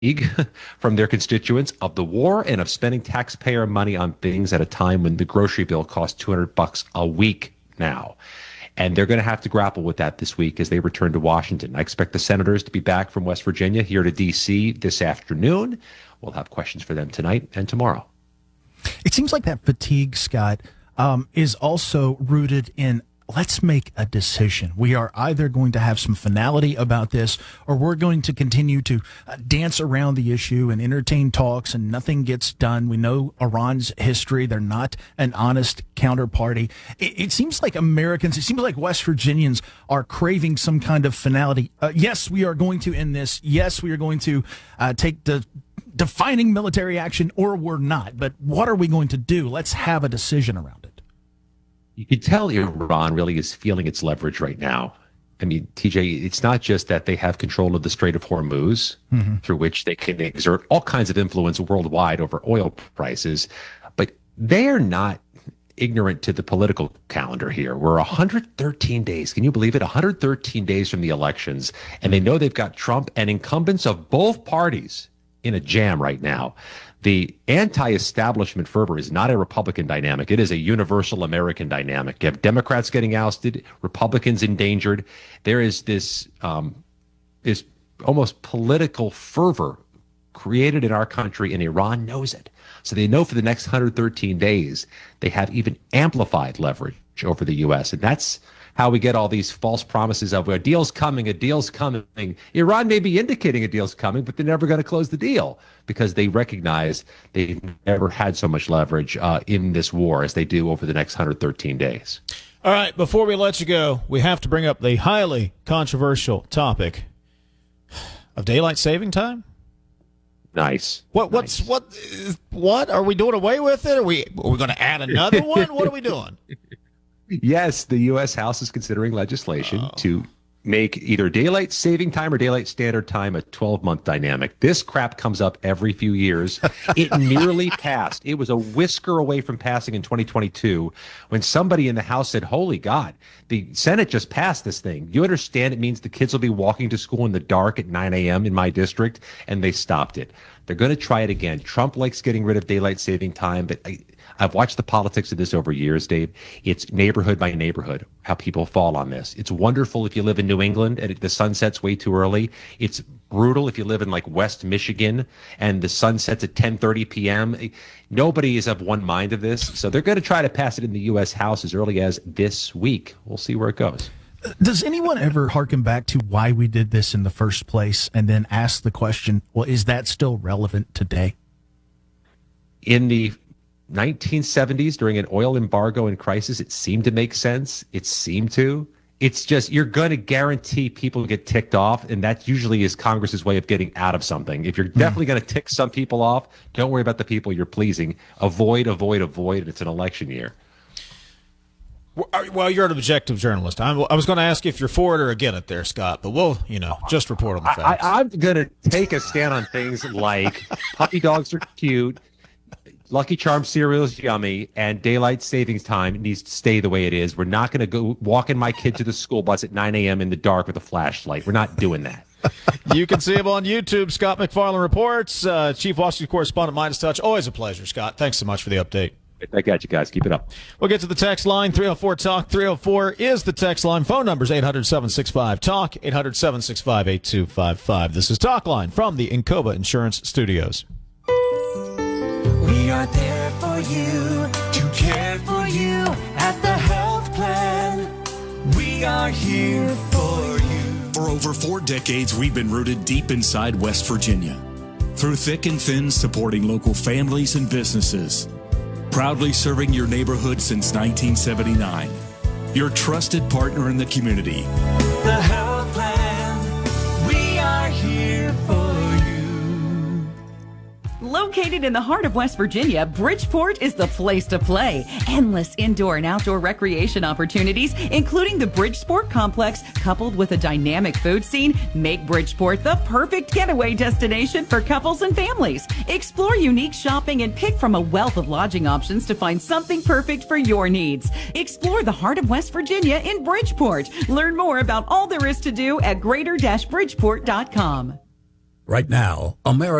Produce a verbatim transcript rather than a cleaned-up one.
from their constituents of the war and of spending taxpayer money on things at a time when the grocery bill costs two hundred bucks a week now. And they're going to have to grapple with that this week as they return to Washington. I expect the senators to be back from West Virginia here to D C this afternoon. We'll have questions for them tonight and tomorrow. It seems like that fatigue, Scott, um, is also rooted in let's make a decision. We are either going to have some finality about this or we're going to continue to uh, dance around the issue and entertain talks and nothing gets done. We know Iran's history. They're not an honest counterparty. It, it seems like Americans, it seems like West Virginians are craving some kind of finality. Uh, yes, we are going to end this. Yes, we are going to uh, take the defining military action or we're not. But what are we going to do? Let's have a decision around it. You can tell Iran really is feeling its leverage right now. I mean, T J, it's not just that they have control of the Strait of Hormuz, mm-hmm. through which they can exert all kinds of influence worldwide over oil prices, but they are not ignorant to the political calendar here. We're one hundred thirteen days. Can you believe it? one hundred thirteen days from the elections, and they know they've got Trump and incumbents of both parties in a jam right now. The anti-establishment fervor is not a Republican dynamic. It is a universal American dynamic. You have Democrats getting ousted, Republicans endangered. There is this um, this almost political fervor created in our country, and Iran knows it. So they know for the next one hundred thirteen days, they have even amplified leverage over the U S. And that's how we get all these false promises of a deal's coming, a deal's coming. Iran may be indicating a deal's coming, but they're never going to close the deal because they recognize they've never had so much leverage uh, in this war as they do over the next one hundred thirteen days. All right, before we let you go, we have to bring up the highly controversial topic of daylight saving time. Nice. What? What's nice. what? What are we doing away with it? Are we? Are we going to add another one? What are we doing? Yes, the U S House is considering legislation oh. to make either daylight saving time or daylight standard time a twelve-month dynamic. This crap comes up every few years. It nearly passed. It was a whisker away from passing in twenty twenty-two when somebody in the House said, holy God, the Senate just passed this thing. You understand it means the kids will be walking to school in the dark at nine a.m. in my district, and they stopped it. They're going to try it again. Trump likes getting rid of daylight saving time, but I, I've watched the politics of this over years, Dave. It's neighborhood by neighborhood, how people fall on this. It's wonderful if you live in New England and the sun sets way too early. It's brutal if you live in like West Michigan and the sun sets at ten thirty p.m. Nobody is of one mind of this. So they're going to try to pass it in the U S House as early as this week. We'll see where it goes. Does anyone ever harken back to why we did this in the first place and then ask the question, well, is that still relevant today? In the nineteen seventies, during an oil embargo and crisis, it seemed to make sense. It seemed to. It's just you're going to guarantee people get ticked off, and that usually is Congress's way of getting out of something. If you're mm. definitely going to tick some people off, don't worry about the people you're pleasing. Avoid, avoid, avoid, and it's an election year. Well, you're an objective journalist. I'm, I was going to ask you if you're for it or against it there, Scott, but we'll, you know, just report on the facts. I, I'm going to take a stand on things like puppy dogs are cute, Lucky Charms cereal is yummy, and daylight savings time needs to stay the way it is. We're not going to go walking my kid to the school bus at nine a.m. in the dark with a flashlight. We're not doing that. You can see him on YouTube. Scott MacFarlane reports. Uh, Chief Washington correspondent, Midas Touch. Always a pleasure, Scott. Thanks so much for the update. I got you guys. Keep it up. We'll get to the text line. three oh four talk. three oh four is the text line. Phone number is eight hundred, seven six five, talk, eight hundred, seven six five, eight two five five. This is Talk Line from the Incoba Insurance Studios. We are there for you, to care for you at the health plan. We are here for you. For over four decades, we've been rooted deep inside West Virginia. Through thick and thin, supporting local families and businesses. Proudly serving your neighborhood since nineteen seventy-nine. Your trusted partner in the community. The health plan. We are here for you. Located in the heart of West Virginia, Bridgeport is the place to play. Endless indoor and outdoor recreation opportunities, including the Bridgeport Complex, coupled with a dynamic food scene, make Bridgeport the perfect getaway destination for couples and families. Explore unique shopping and pick from a wealth of lodging options to find something perfect for your needs. Explore the heart of West Virginia in Bridgeport. Learn more about all there is to do at greater bridgeport dot com. Right now, America